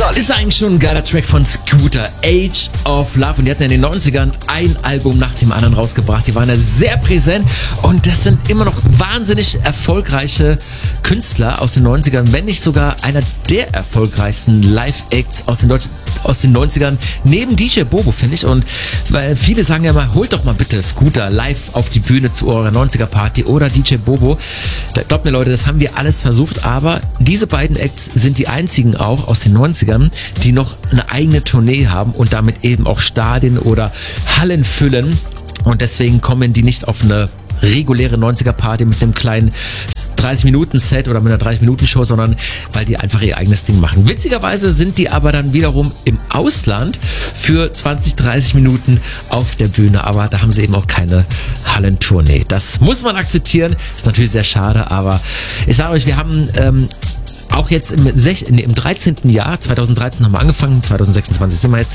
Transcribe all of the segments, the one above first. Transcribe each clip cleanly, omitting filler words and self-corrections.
Ist eigentlich schon ein geiler Track von Scooter, Age of Love. Und die hatten in den 90ern ein Album nach dem anderen rausgebracht. Die waren da sehr präsent und das sind immer noch wahnsinnig erfolgreiche Künstler aus den 90ern, wenn nicht sogar einer der erfolgreichsten Live-Acts aus den 90ern, neben DJ Bobo, finde ich. Und weil viele sagen ja mal, holt doch mal bitte Scooter live auf die Bühne zu eurer 90er-Party oder DJ Bobo. Glaubt mir Leute, das haben wir alles versucht, aber diese beiden Acts sind die einzigen auch aus den 90ern, die noch eine eigene Tournee haben und damit eben auch Stadien oder Hallen füllen. Und deswegen kommen die nicht auf eine reguläre 90er-Party mit einem kleinen 30-Minuten-Set oder mit einer 30-Minuten-Show, sondern weil die einfach ihr eigenes Ding machen. Witzigerweise sind die aber dann wiederum im Ausland für 20, 30 Minuten auf der Bühne, aber da haben sie eben auch keine Hallentournee. Das muss man akzeptieren, ist natürlich sehr schade, aber ich sage euch, wir haben auch jetzt im 13. Jahr, 2013 haben wir angefangen, 2026 sind wir jetzt,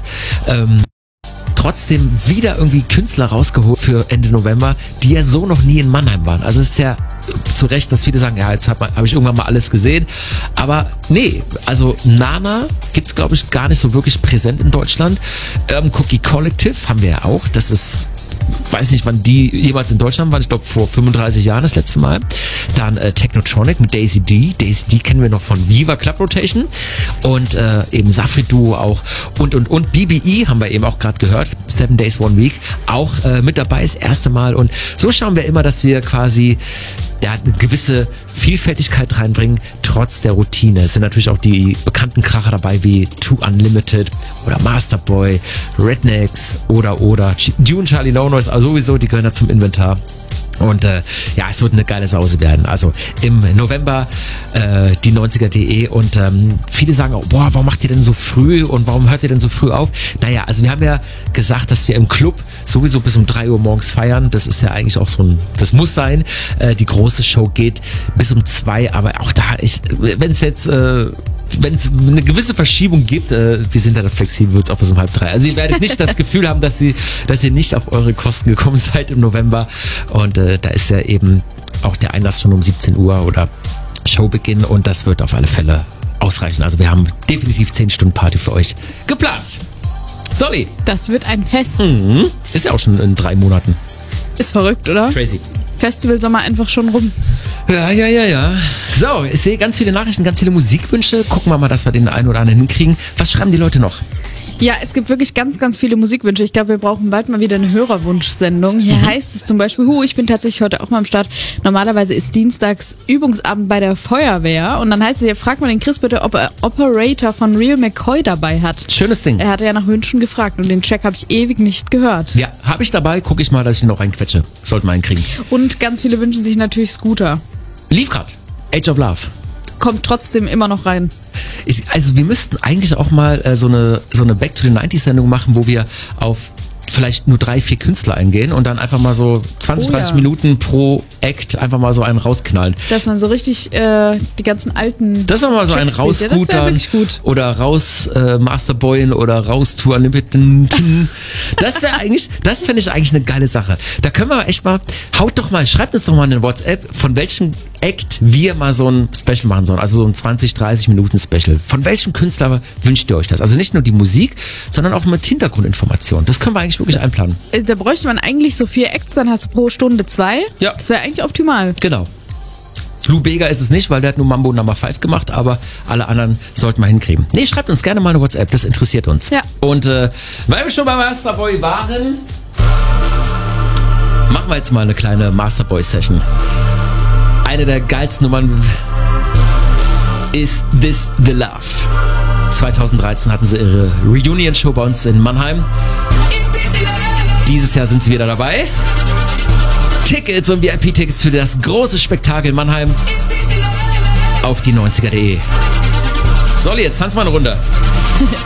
trotzdem wieder irgendwie Künstler rausgeholt für Ende November, die ja so noch nie in Mannheim waren. Also es ist ja zu Recht, dass viele sagen, ja, jetzt habe ich irgendwann mal alles gesehen. Aber nee, also Nana gibt's glaube ich gar nicht so wirklich präsent in Deutschland. Cookie Collective haben wir ja auch. Das ist, weiß nicht, wann die jemals in Deutschland waren. Ich glaube vor 35 Jahren das letzte Mal. Dann Technotronic mit Daisy D. Daisy D kennen wir noch von Viva Club Rotation. Und eben Safri Duo auch. Und. BBE haben wir eben auch gerade gehört. 7 Days, 1 Week. Auch mit dabei das erste Mal. Und so schauen wir immer, dass wir quasi eine gewisse Vielfältigkeit reinbringen, trotz der Routine. Es sind natürlich auch die bekannten Kracher dabei, wie Too Unlimited oder Masterboy, Rednecks oder Dune, Charlie Lono ist also sowieso, die gehören da zum Inventar. Und ja, es wird eine geile Sause werden. Also im November die 90er.de und viele sagen auch, boah, warum macht ihr denn so früh und warum hört ihr denn so früh auf? Naja, also wir haben ja gesagt, dass wir im Club sowieso bis um 3 Uhr morgens feiern. Das ist ja eigentlich auch das muss sein. Die große Show geht bis um 2, aber auch da, wenn es jetzt wenn es eine gewisse Verschiebung gibt, wir sind da flexibel, wird es auch bis um 2:30. Also ihr werdet nicht das Gefühl haben, dass ihr nicht auf eure Kosten gekommen seid im November. Und da ist ja eben auch der Einlass schon um 17 Uhr oder Showbeginn und das wird auf alle Fälle ausreichen. Also wir haben definitiv 10 Stunden Party für euch geplant. Sorry. Das wird ein Fest. Ist ja auch schon in 3 Monaten. Ist verrückt, oder? Crazy. Festival Sommer einfach schon rum. Ja. So, ich sehe ganz viele Nachrichten, ganz viele Musikwünsche. Gucken wir mal, dass wir den einen oder anderen hinkriegen. Was schreiben die Leute noch? Ja, es gibt wirklich ganz, ganz viele Musikwünsche. Ich glaube, wir brauchen bald mal wieder eine Hörerwunschsendung. Hier heißt es zum Beispiel, ich bin tatsächlich heute auch mal am Start. Normalerweise ist dienstags Übungsabend bei der Feuerwehr. Und dann heißt es hier, frag mal den Chris bitte, ob er Operator von Real McCoy dabei hat. Schönes Ding. Er hatte ja nach Wünschen gefragt und den Track habe ich ewig nicht gehört. Ja, habe ich dabei. Gucke ich mal, dass ich ihn noch reinquetsche. Sollten wir einen kriegen. Und ganz viele wünschen sich natürlich Scooter. Lief grad. Age of Love. Kommt trotzdem immer noch rein. Also wir müssten eigentlich auch mal so eine Back to the 90s Sendung machen, wo wir auf vielleicht nur 3, 4 Künstler eingehen und dann einfach mal so 20, 30 Minuten pro Act einfach mal so einen rausknallen. Dass man so richtig die ganzen alten... Das ist mal so einen rausscootern oder raus Masterboyen oder raus Tour Unlimited. Das fände ich eigentlich eine geile Sache. Da können wir echt mal, schreibt uns doch mal eine WhatsApp, von welchem Act wir mal so ein Special machen sollen. Also so ein 20, 30 Minuten Special. Von welchem Künstler wünscht ihr euch das? Also nicht nur die Musik, sondern auch mit Hintergrundinformationen. Das können wir eigentlich wirklich einplanen. Da bräuchte man eigentlich so 4 Acts, dann hast du pro Stunde 2. Ja. Das wäre eigentlich optimal. Genau. Lou Bega ist es nicht, weil der hat nur Mambo Number 5 gemacht, aber alle anderen sollten wir hinkriegen. Nee, schreibt uns gerne mal eine WhatsApp, das interessiert uns. Ja. Und weil wir schon bei Masterboy waren, machen wir jetzt mal eine kleine Masterboy-Session. Eine der geilsten Nummern ist This the Love. 2013 hatten sie ihre Reunion-Show bei uns in Mannheim. Dieses Jahr sind sie wieder dabei. Tickets und VIP-Tickets für das große Spektakel in Mannheim auf die 90er.de. Solli, jetzt tanz mal eine Runde.